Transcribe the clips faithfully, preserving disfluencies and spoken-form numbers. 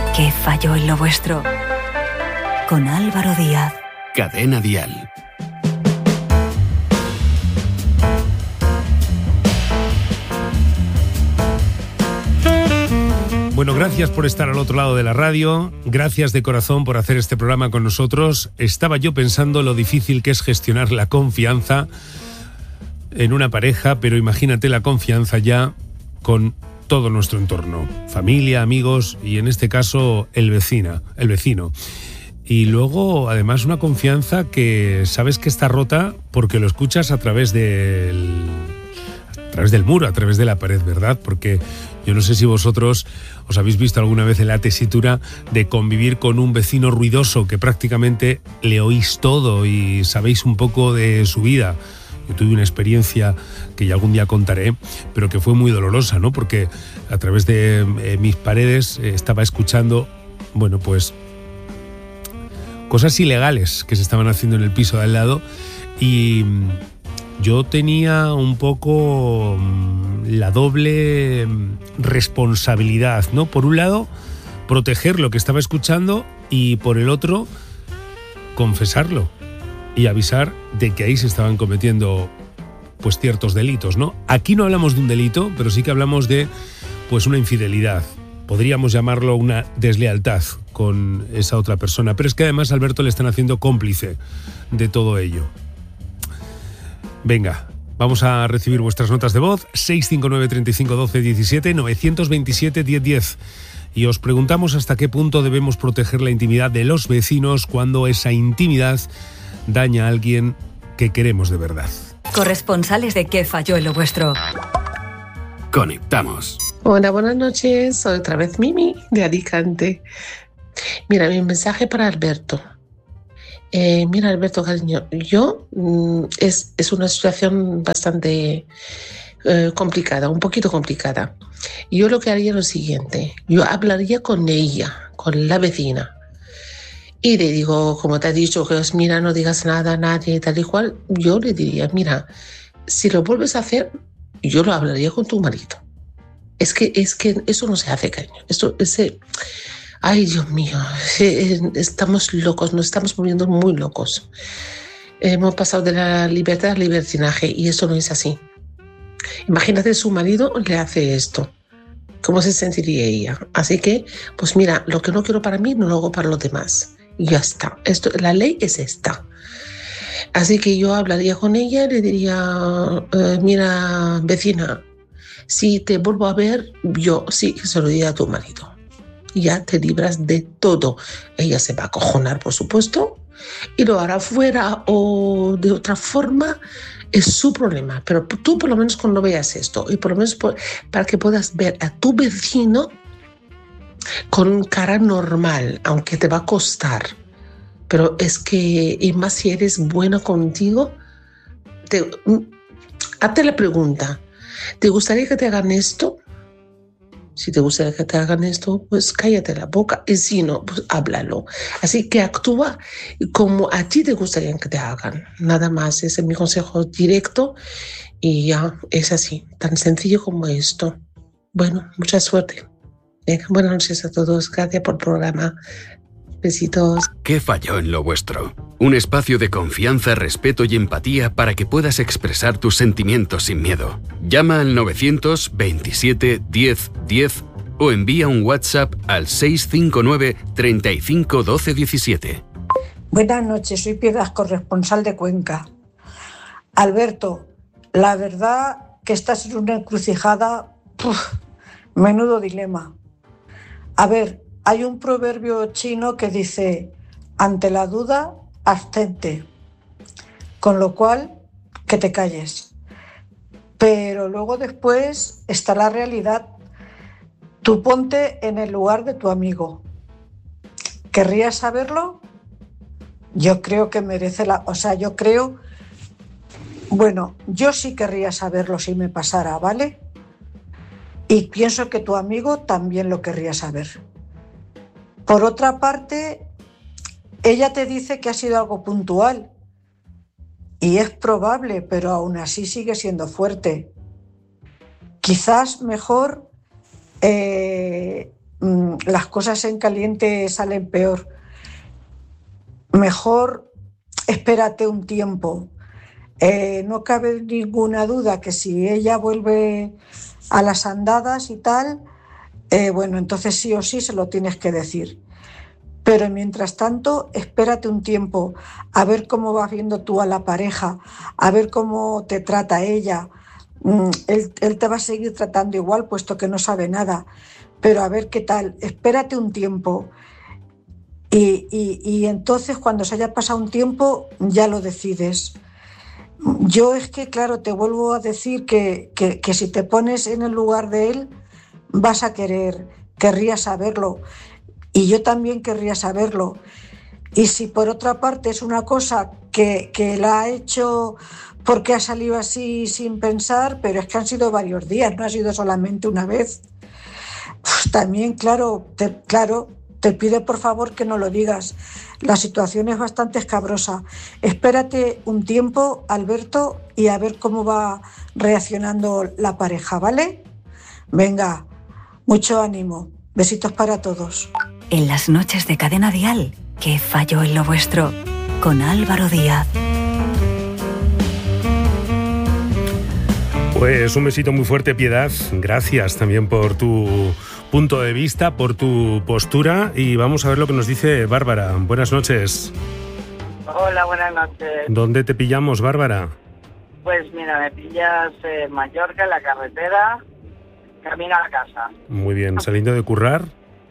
¿Qué falló en lo vuestro? Con Álvaro Díaz. Cadena Dial. Bueno, gracias por estar al otro lado de la radio, gracias de corazón por hacer este programa con nosotros. Estaba yo pensando lo difícil que es gestionar la confianza en una pareja, pero imagínate la confianza ya con todo nuestro entorno, familia, amigos y en este caso el vecina, el vecino. Y luego, además, una confianza que sabes que está rota porque lo escuchas a través del, a través del muro, a través de la pared, ¿verdad? Porque yo no sé si vosotros os habéis visto alguna vez en la tesitura de convivir con un vecino ruidoso que prácticamente le oís todo y sabéis un poco de su vida. Yo tuve una experiencia que ya algún día contaré, pero que fue muy dolorosa, ¿no? Porque a través de eh, mis paredes eh, estaba escuchando, bueno, pues cosas ilegales que se estaban haciendo en el piso de al lado y yo tenía un poco la doble responsabilidad, ¿no? Por un lado, proteger lo que estaba escuchando y por el otro, confesarlo y avisar de que ahí se estaban cometiendo pues ciertos delitos, ¿no? Aquí no hablamos de un delito, pero sí que hablamos de pues una infidelidad. Podríamos llamarlo una deslealtad con esa otra persona, pero es que además a Alberto le están haciendo cómplice de todo ello. Venga, vamos a recibir vuestras notas de voz, seis cinco nueve, treinta y cinco, doce, diecisiete, novecientos veintisiete, diez, diez. Y os preguntamos hasta qué punto debemos proteger la intimidad de los vecinos cuando esa intimidad daña a alguien que queremos de verdad. Corresponsales de ¿Qué falló en lo vuestro? Conectamos. Hola, buenas noches. Soy otra vez Mimi de Alicante. Mira, mi mensaje para Alberto. Eh, mira, Alberto, cariño, yo mm, es, es una situación bastante eh, complicada, un poquito complicada. Yo lo que haría es lo siguiente. Yo hablaría con ella, con la vecina. Y le digo, como te ha dicho, que es, mira, no digas nada a nadie, tal y cual. Yo le diría, mira, si lo vuelves a hacer, yo lo hablaría con tu marido. Es que, es que eso no se hace, cariño. Esto, ese, ay, Dios mío, estamos locos, nos estamos volviendo muy locos. Hemos pasado de la libertad al libertinaje y eso no es así. Imagínate, su marido le hace esto. ¿Cómo se sentiría ella? Así que, pues mira, lo que no quiero para mí, no lo hago para los demás. Y ya está. Esto, la ley es esta. Así que yo hablaría con ella y le diría, eh, mira, vecina, si te vuelvo a ver, yo sí que se lo diría a tu marido. Ya te libras de todo. Ella se va a acojonar, por supuesto, y lo hará fuera o de otra forma, es su problema. Pero tú por lo menos cuando veas esto, y por lo menos por, para que puedas ver a tu vecino con cara normal, aunque te va a costar. Pero es que, y más si eres buena contigo, te, hazte la pregunta, ¿te gustaría que te hagan esto? Si te gustaría que te hagan esto, pues cállate la boca. Y si no, pues háblalo. Así que actúa como a ti te gustaría que te hagan. Nada más, ese es mi consejo directo. Y ya, es así, tan sencillo como esto. Bueno, mucha suerte. Venga, buenas noches a todos. Gracias por el programa. Besitos. ¿Qué falló en lo vuestro? Un espacio de confianza, respeto y empatía para que puedas expresar tus sentimientos sin miedo. Llama al novecientos veintisiete diez diez o envía un WhatsApp al seis cinco nueve, treinta y cinco, doce, diecisiete. Buenas noches, soy Piedras, corresponsal de Cuenca. Alberto, la verdad que estás en una encrucijada, ¡puf! Menudo dilema. A ver, hay un proverbio chino que dice, ante la duda, abstente. Con lo cual, que te calles. Pero luego después está la realidad. Tú ponte en el lugar de tu amigo. ¿Querrías saberlo? Yo creo que merece la... O sea, yo creo... Bueno, yo sí querría saberlo si me pasara, ¿vale? Y pienso que tu amigo también lo querría saber. Por otra parte, ella te dice que ha sido algo puntual. Y es probable, pero aún así sigue siendo fuerte. Quizás mejor eh, mmm, las cosas en caliente salen peor. Mejor espérate un tiempo. Eh, no cabe ninguna duda que si ella vuelve a las andadas y tal, eh, bueno, entonces sí o sí se lo tienes que decir. Pero mientras tanto, espérate un tiempo a ver cómo vas viendo tú a la pareja, a ver cómo te trata ella. Mm, él, él te va a seguir tratando igual, puesto que no sabe nada. Pero a ver qué tal, espérate un tiempo. Y, y, y entonces, cuando se haya pasado un tiempo, ya lo decides. Yo es que, claro, te vuelvo a decir que, que, que si te pones en el lugar de él, vas a querer, querrías saberlo. Y yo también querría saberlo. Y si por otra parte es una cosa que, que la ha hecho porque ha salido así sin pensar, pero es que han sido varios días, no ha sido solamente una vez. Pues también, claro, te, claro, te pido por favor que no lo digas. La situación es bastante escabrosa. Espérate un tiempo, Alberto, y a ver cómo va reaccionando la pareja, ¿vale? Venga, mucho ánimo. Besitos para todos. En las noches de Cadena Dial, ¿qué falló en lo vuestro? Con Álvaro Díaz. Pues un besito muy fuerte, Piedad. Gracias también por tu punto de vista, por tu postura. Y vamos a ver lo que nos dice Bárbara. Buenas noches. Hola, buenas noches. ¿Dónde te pillamos, Bárbara? Pues mira, me pillas en Mallorca, en la carretera, camino a la casa. Muy bien. ¿Saliendo de currar?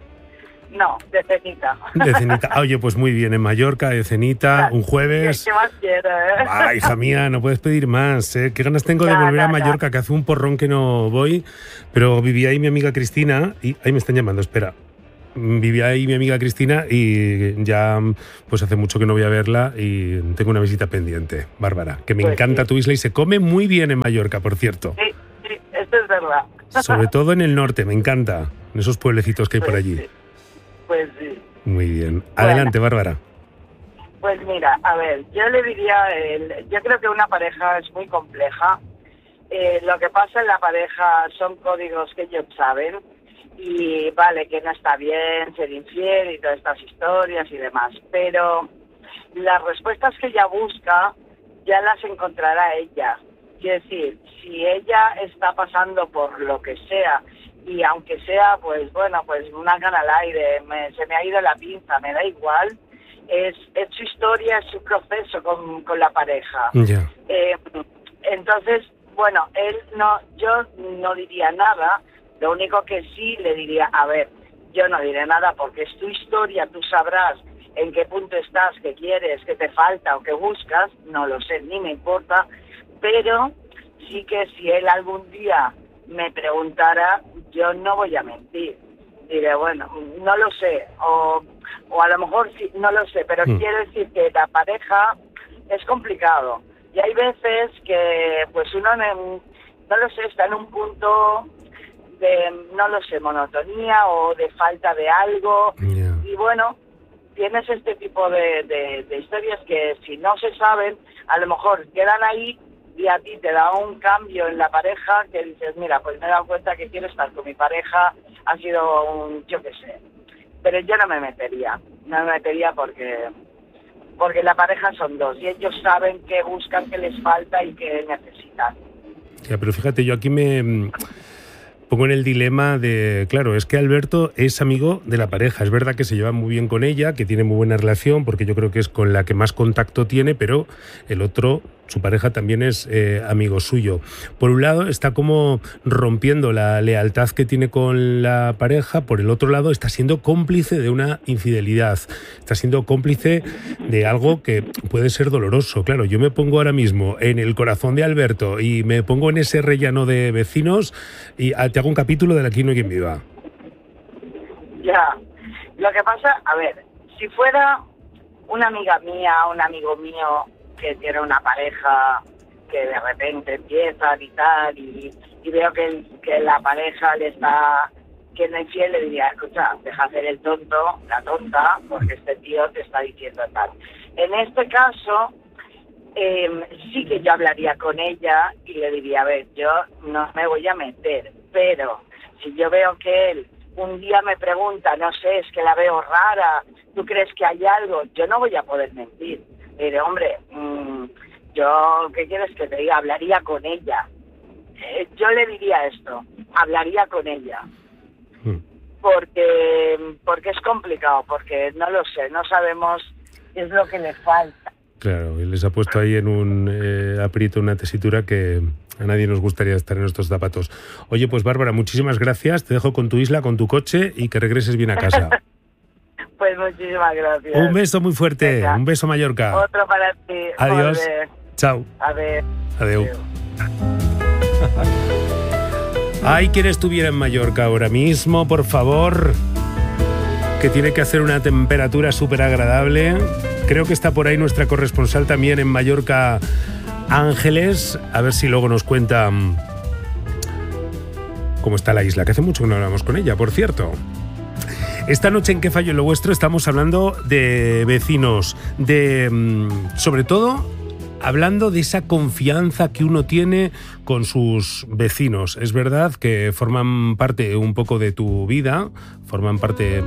No, de cenita. De cenita. Ah, oye, pues muy bien, en Mallorca, de cenita, un jueves. ¿Qué más quieres, eh? Ah, hija mía, no puedes pedir más, ¿eh? Qué ganas tengo de Ya, volver ya, a Mallorca, ya. que hace un porrón que no voy, pero vivía ahí mi amiga Cristina y... Ahí me están llamando, espera. Vivía ahí mi amiga Cristina y ya pues hace mucho que no voy a verla y tengo una visita pendiente, Bárbara, que me Pues encanta sí. tu isla y se come muy bien en Mallorca, por cierto. Sí, sí, esto es verdad. Sobre todo en el norte, me encanta, en esos pueblecitos que hay por Pues allí. sí. Pues sí. Muy bien. Adelante, Bárbara. Pues mira, a ver, yo le diría, el, yo creo que una pareja es muy compleja. Eh, lo que pasa en la pareja son códigos que ellos saben y vale, que no está bien ser infiel y todas estas historias y demás, pero las respuestas que ella busca ya las encontrará ella. Quiero decir, si ella está pasando por lo que sea, y aunque sea, pues bueno, pues una gana al aire, me, se me ha ido la pinza, me da igual, es, es su historia, es su proceso con, con la pareja. Ya. Eh, entonces, bueno, él no, yo no diría nada, lo único que sí le diría, a ver, yo no diré nada porque es tu historia, tú sabrás en qué punto estás, qué quieres, qué te falta o qué buscas, no lo sé, ni me importa, pero sí que si él algún día me preguntara, yo no voy a mentir. Diré, bueno, no lo sé, o, o a lo mejor sí, no lo sé, pero Mm. quiero decir que la pareja es complicado. Y hay veces que, pues uno, en- no lo sé, está en un punto de, no lo sé, monotonía o de falta de algo. Ya. Y bueno, tienes este tipo de, de, de historias que si no se saben, a lo mejor quedan ahí y a ti te da un cambio en la pareja que dices, mira, pues me he dado cuenta que quiero estar con mi pareja, ha sido un, yo qué sé. Pero yo no me metería, no me metería porque porque la pareja son dos y ellos saben qué buscan, qué les falta y qué necesitan. Ya, pero fíjate, yo aquí me mm, pongo en el dilema de, claro, es que Alberto es amigo de la pareja. Es verdad que se lleva muy bien con ella, que tiene muy buena relación, porque yo creo que es con la que más contacto tiene, pero el otro, su pareja, también es eh, amigo suyo. Por un lado, está como rompiendo la lealtad que tiene con la pareja. Por el otro lado, está siendo cómplice de una infidelidad. Está siendo cómplice de algo que puede ser doloroso. Claro, yo me pongo ahora mismo en el corazón de Alberto y me pongo en ese rellano de vecinos y ah, te hago un capítulo de Aquí no hay quien viva. Ya, lo que pasa, a ver, si fuera una amiga mía, un amigo mío que tiene una pareja que de repente empiezan y tal, y, y veo que, el, que la pareja le está siendo infiel, le diría, escucha, deja hacer el tonto, la tonta, porque este tío te está diciendo tal. En este caso, eh, sí que yo hablaría con ella y le diría, a ver, yo no me voy a meter, pero si yo veo que él un día me pregunta, no sé, es que la veo rara, ¿tú crees que hay algo? Yo no voy a poder mentir. Le diré, hombre, mmm, yo, ¿qué quieres que te diga? Hablaría con ella. Eh, yo le diría esto, hablaría con ella. Mm. Porque, porque es complicado, porque no lo sé, no sabemos qué es lo que le falta. Claro, y les ha puesto ahí en un eh, aprieto, una tesitura que a nadie nos gustaría estar en estos zapatos. Oye, pues Bárbara, muchísimas gracias. Te dejo con tu isla, con tu coche y que regreses bien a casa. Pues muchísimas gracias. Un beso muy fuerte. Venga. Un beso, Mallorca. Otro para ti. Adiós. Volver. Chao. A ver. Adeu. Adeu. Ay, ¿quién estuviera en Mallorca ahora mismo, por favor? Que tiene que hacer una temperatura súper agradable. Creo que está por ahí nuestra corresponsal también en Mallorca, Ángeles. A ver si luego nos cuenta cómo está la isla, que hace mucho que no hablamos con ella, por cierto. Esta noche en ¿Qué fallo en lo vuestro? Estamos hablando de vecinos, de sobre todo hablando de esa confianza que uno tiene con sus vecinos. Es verdad que forman parte un poco de tu vida, forman parte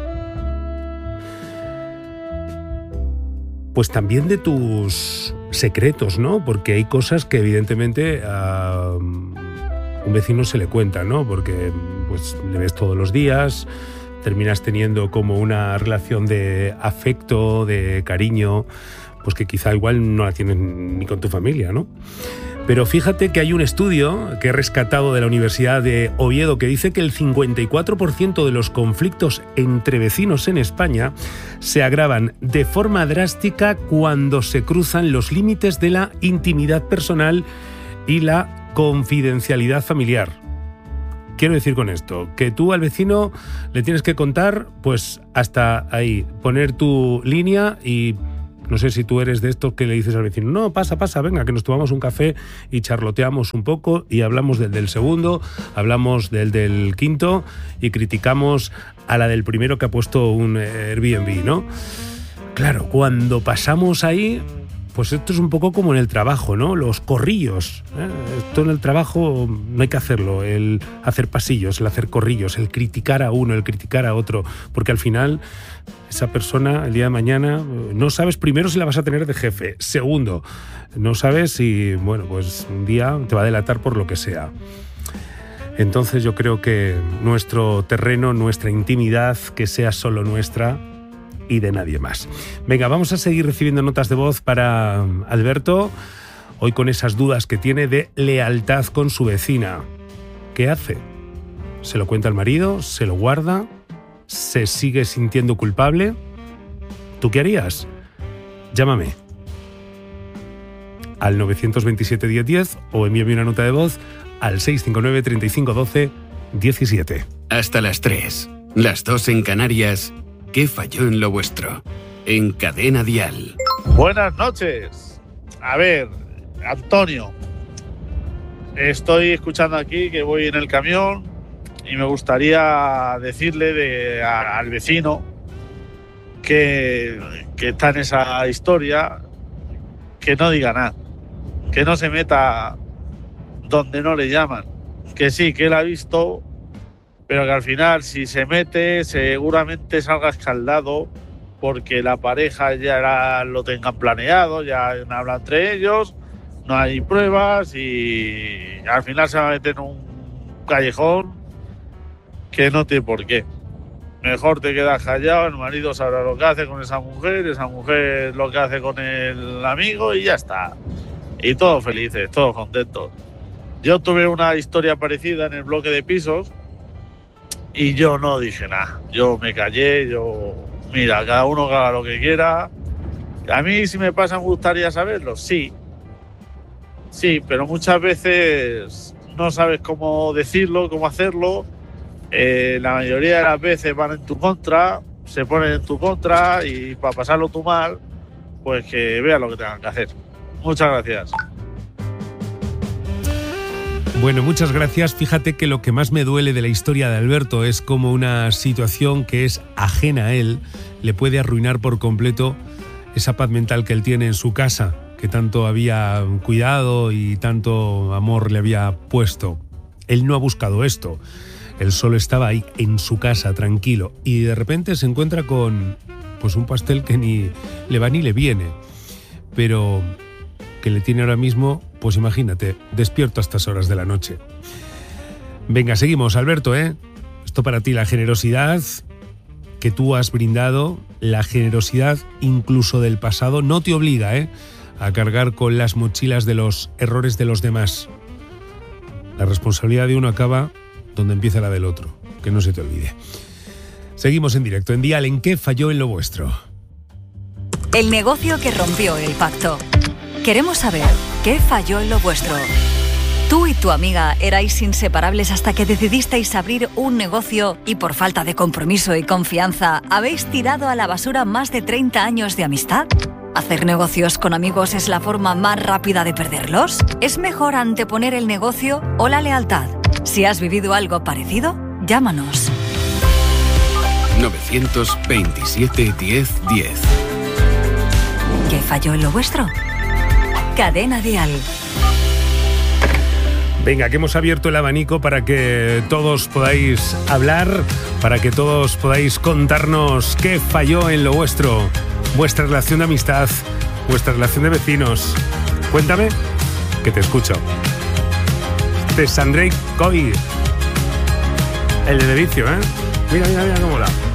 pues también de tus secretos, ¿no? Porque hay cosas que evidentemente a un vecino se le cuenta, ¿no? Porque pues le ves todos los días, terminas teniendo como una relación de afecto, de cariño, pues que quizá igual no la tienes ni con tu familia, ¿no? Pero fíjate que hay un estudio que he rescatado de la Universidad de Oviedo que dice que el cincuenta y cuatro por ciento de los conflictos entre vecinos en España se agravan de forma drástica cuando se cruzan los límites de la intimidad personal y la confidencialidad familiar. Quiero decir con esto, que tú al vecino le tienes que contar, pues hasta ahí, poner tu línea y... No sé si tú eres de estos que le dices al vecino, no, pasa, pasa, venga, que nos tomamos un café y charloteamos un poco y hablamos del del segundo, hablamos del del quinto y criticamos a la del primero que ha puesto un Airbnb, ¿no? Claro, cuando pasamos ahí, pues esto es un poco como en el trabajo, ¿no? Los corrillos. ¿eh? Esto en el trabajo no hay que hacerlo, el hacer pasillos, el hacer corrillos, el criticar a uno, el criticar a otro, porque al final esa persona el día de mañana no sabes primero si la vas a tener de jefe, segundo, no sabes si, bueno, pues un día te va a delatar por lo que sea. Entonces yo creo que nuestro terreno, nuestra intimidad, que sea solo nuestra y de nadie más. Venga, vamos a seguir recibiendo notas de voz para Alberto, hoy con esas dudas que tiene de lealtad con su vecina. ¿Qué hace? ¿Se lo cuenta al marido? ¿Se lo guarda? ¿Se sigue sintiendo culpable? ¿Tú qué harías? Llámame al nueve dos siete, diez diez o envíame una nota de voz al seis cinco nueve, treinta y cinco, doce, diecisiete. Hasta las tres, las dos en Canarias. ¿Qué falló en lo vuestro? En Cadena Dial. Buenas noches. A ver, Antonio, estoy escuchando aquí que voy en el camión y me gustaría decirle de, a, al vecino que, que está en esa historia, que no diga nada, que no se meta donde no le llaman, que sí, que él ha visto, pero que al final si se mete seguramente salga escaldado porque la pareja ya la, lo tengan planeado, ya habla entre ellos, no hay pruebas y al final se va a meter en un callejón que no tiene por qué. Mejor te quedas callado, el marido sabrá lo que hace con esa mujer, esa mujer lo que hace con el amigo y ya está. Y todos felices, todos contentos. Yo tuve una historia parecida en el bloque de pisos y yo no dije nada. Yo me callé, yo... Mira, cada uno que haga lo que quiera. A mí si me pasa me gustaría saberlo, sí. Sí, pero muchas veces no sabes cómo decirlo, cómo hacerlo. Eh, la mayoría de las veces van en tu contra, se ponen en tu contra y para pasarlo tú mal, pues que vean lo que tengan que hacer. Muchas gracias. Bueno, muchas gracias. Fíjate que lo que más me duele de la historia de Alberto es como una situación que es ajena a él le puede arruinar por completo esa paz mental que él tiene en su casa, que tanto había cuidado y tanto amor le había puesto. Él no ha buscado esto. Él solo estaba ahí en su casa, tranquilo, y de repente se encuentra con pues un pastel que ni le va ni le viene, pero que le tiene ahora mismo, pues imagínate, despierto a estas horas de la noche. Venga, seguimos, Alberto, ¿eh? Esto para ti, la generosidad que tú has brindado, la generosidad incluso del pasado, no te obliga, ¿eh?, a cargar con las mochilas de los errores de los demás. La responsabilidad de uno acaba donde empieza la del otro, que no se te olvide. Seguimos en directo en Dial, ¿en qué falló en lo vuestro? El negocio que rompió el pacto. Queremos saber qué falló en lo vuestro. Tú y tu amiga erais inseparables hasta que decidisteis abrir un negocio y por falta de compromiso y confianza habéis tirado a la basura más de treinta años de amistad. ¿Hacer negocios con amigos es la forma más rápida de perderlos? ¿Es mejor anteponer el negocio o la lealtad? Si has vivido algo parecido, llámanos. novecientos veintisiete diez diez. ¿Qué falló en lo vuestro? Cadena Dial. Venga, que hemos abierto el abanico para que todos podáis hablar, para que todos podáis contarnos qué falló en lo vuestro, vuestra relación de amistad, vuestra relación de vecinos. Cuéntame, que te escucho. Este es Andrei Coy, el de vicio, ¿eh? Mira, mira, mira cómo la...